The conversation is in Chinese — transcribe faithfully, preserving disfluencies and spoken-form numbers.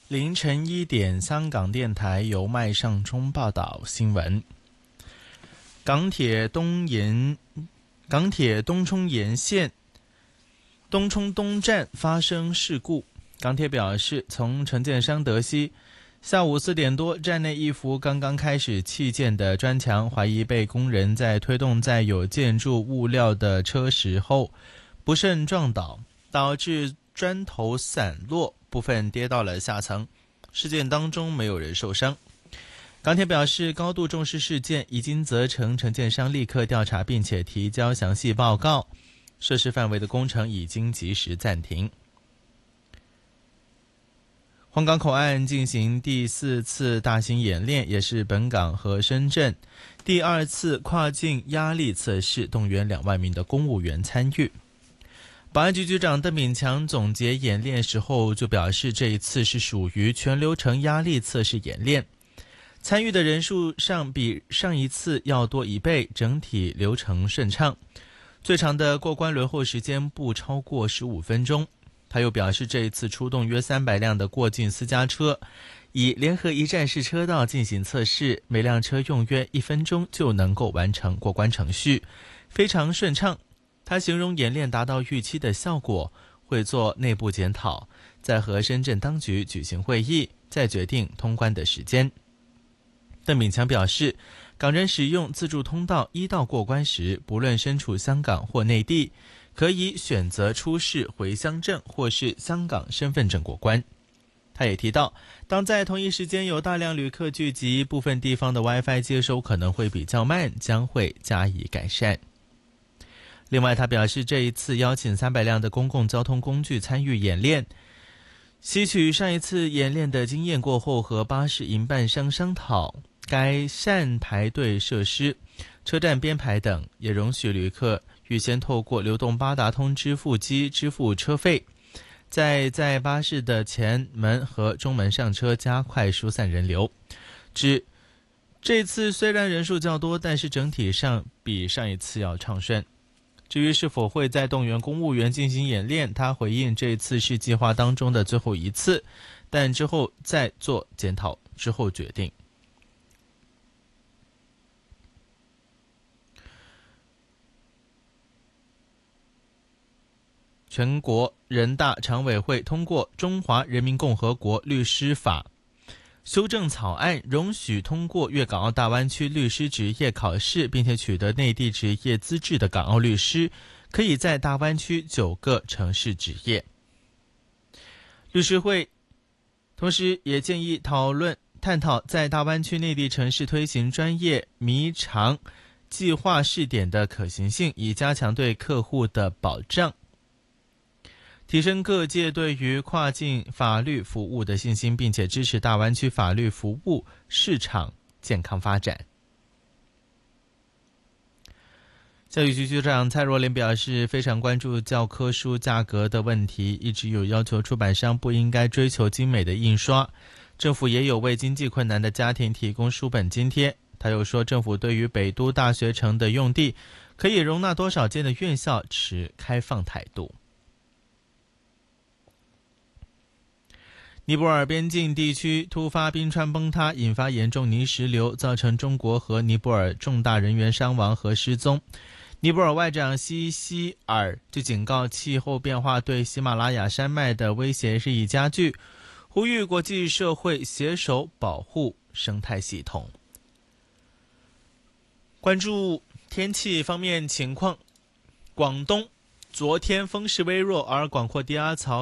凌晨一点，香港电台由麦尚中报道新闻。港铁东沿港铁东涌沿线东涌东站发生事故，港铁表示，从承建商得悉，下午四点多，站内一幅刚刚开始砌建的砖墙，怀疑被工人在推动载有建筑物料的车时后不慎撞倒，导致砖头散落，部分跌到了下层。事件当中没有人受伤。港铁表示，高度重视事件，已经责成承建商立刻调查，并且提交详细报告。涉事范围的工程已经及时暂停。皇岗口岸进行第四次大型演练，也是本港和深圳第二次跨境压力测试，动员两万名的公务员参与。保安局局长邓炳强总结演练时候就表示，这一次是属于全流程压力测试演练，参与的人数上比上一次要多一倍，整体流程顺畅，最长的过关轮候时间不超过十五分钟。他又表示，这一次出动约三百辆的过境私家车，以联合一站式车道进行测试，每辆车用约一分钟就能够完成过关程序，非常顺畅。他形容演练达到预期的效果，会做内部检讨，再和深圳当局举行会议，再决定通关的时间。邓炳强表示，港人使用自助通道一道过关时，不论身处香港或内地，可以选择出示回乡证或是香港身份证过关。他也提到，当在同一时间有大量旅客聚集，部分地方的 Wi-Fi 接收可能会比较慢，将会加以改善。另外，他表示，这一次邀请三百辆的公共交通工具参与演练，吸取上一次演练的经验过后，和巴士营办商商讨改善排队设施、车站编排等，也容许旅客预先透过流动八达通支付机支付车费，再在巴士的前门和中门上车，加快疏散人流。指这次虽然人数较多，但是整体上比上一次要畅顺。至于是否会再动员公务员进行演练，他回应，这次是计划当中的最后一次，但之后再做检讨，之后决定。全国人大常委会通过《中华人民共和国律师法》修正草案，容许通过粤港澳大湾区律师执业考试并且取得内地执业资质的港澳律师，可以在大湾区九个城市执业。律师会同时也建议讨论探讨在大湾区内地城市推行专业迷偿计划试点的可行性，以加强对客户的保障，提升各界对于跨境法律服务的信心，并且支持大湾区法律服务市场健康发展。教育局局长蔡若莲表示，非常关注教科书价格的问题，一直有要求出版商不应该追求精美的印刷，政府也有为经济困难的家庭提供书本津贴。他又说，政府对于北都大学城的用地可以容纳多少间的院校持开放态度。尼泊尔边境地区突发冰川崩塌，引发严重泥石流，造成中国和尼泊尔重大人员伤亡和失踪。尼泊尔外长西希尔就警告，气候变化对喜马拉雅山脉的威胁日益加剧，呼吁国际社会携手保护生态系统。关注天气方面情况，广东昨天风势微弱，而广阔低压槽